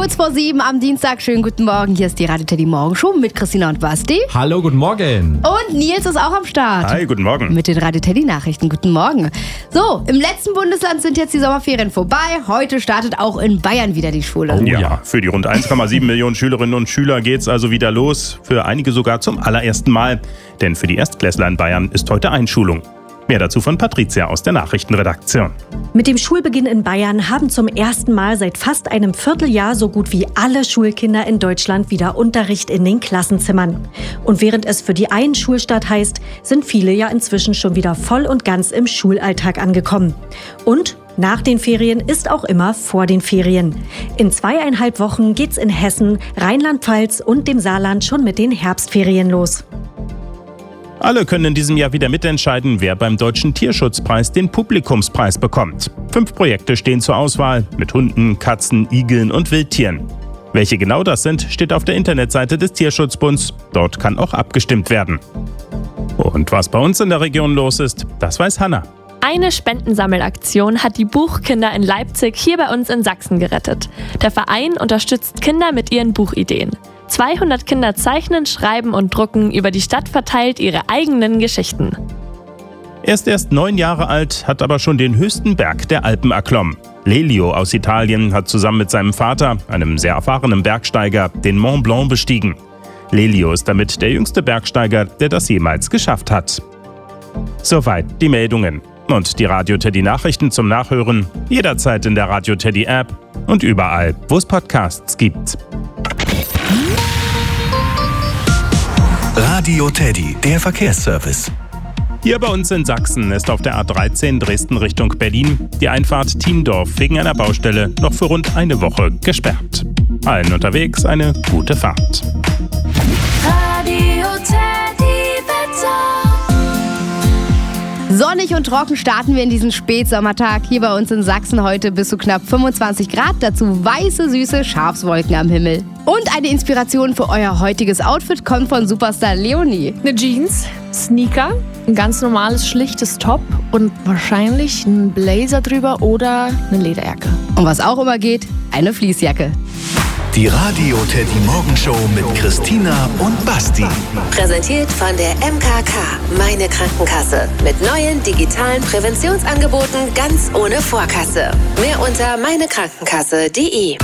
Kurz vor 7 am Dienstag, schönen guten Morgen. Hier ist die Radio Teddy Morgenshow mit Christina und Basti. Hallo, guten Morgen. Und Nils ist auch am Start. Hi, guten Morgen. Mit den Radio Teddy Nachrichten. Guten Morgen. So, im letzten Bundesland sind jetzt die Sommerferien vorbei. Heute startet auch in Bayern wieder die Schule. Oh ja, für die rund 1,7 Millionen Schülerinnen und Schüler geht's also wieder los. Für einige sogar zum allerersten Mal. Denn für die Erstklässler in Bayern ist heute Einschulung. Mehr dazu von Patricia aus der Nachrichtenredaktion. Mit dem Schulbeginn in Bayern haben zum ersten Mal seit fast einem Vierteljahr so gut wie alle Schulkinder in Deutschland wieder Unterricht in den Klassenzimmern. Und während es für die einen Schulstart heißt, sind viele ja inzwischen schon wieder voll und ganz im Schulalltag angekommen. Und nach den Ferien ist auch immer vor den Ferien. In 2,5 Wochen geht's in Hessen, Rheinland-Pfalz und dem Saarland schon mit den Herbstferien los. Alle können in diesem Jahr wieder mitentscheiden, wer beim Deutschen Tierschutzpreis den Publikumspreis bekommt. 5 Projekte stehen zur Auswahl mit Hunden, Katzen, Igeln und Wildtieren. Welche genau das sind, steht auf der Internetseite des Tierschutzbunds. Dort kann auch abgestimmt werden. Und was bei uns in der Region los ist, das weiß Hanna. Eine Spendensammelaktion hat die Buchkinder in Leipzig hier bei uns in Sachsen gerettet. Der Verein unterstützt Kinder mit ihren Buchideen. 200 Kinder zeichnen, schreiben und drucken über die Stadt verteilt ihre eigenen Geschichten. Er ist erst 9 Jahre alt, hat aber schon den höchsten Berg der Alpen erklommen. Lelio aus Italien hat zusammen mit seinem Vater, einem sehr erfahrenen Bergsteiger, den Mont Blanc bestiegen. Lelio ist damit der jüngste Bergsteiger, der das jemals geschafft hat. Soweit die Meldungen. Und die Radio Teddy Nachrichten zum Nachhören jederzeit in der Radio Teddy App und überall, wo es Podcasts gibt. Radio Teddy, der Verkehrsservice. Hier bei uns in Sachsen ist auf der A13 Dresden Richtung Berlin die Einfahrt Thiendorf wegen einer Baustelle noch für rund eine Woche gesperrt. Allen unterwegs eine gute Fahrt. Radio Teddy Wetter. Sonnig und trocken starten wir in diesen Spätsommertag. Hier bei uns in Sachsen heute bis zu knapp 25 Grad. Dazu weiße, süße Schafswolken am Himmel. Und eine Inspiration für euer heutiges Outfit kommt von Superstar Leonie. Eine Jeans, Sneaker, ein ganz normales, schlichtes Top und wahrscheinlich ein Blazer drüber oder eine Lederjacke. Und was auch immer geht, eine Fließjacke. Die Radio Teddy Morgenshow mit Christina und Basti. Präsentiert von der MKK, meine Krankenkasse. Mit neuen digitalen Präventionsangeboten ganz ohne Vorkasse. Mehr unter meinekrankenkasse.de.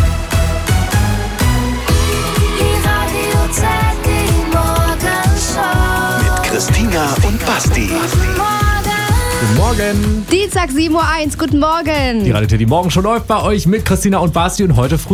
Mit Christina und Basti. Guten Morgen. Dienstag 7:01 Uhr, guten Morgen. Die Radio Teddy Morgenshow läuft bei euch mit Christina und Basti und heute früh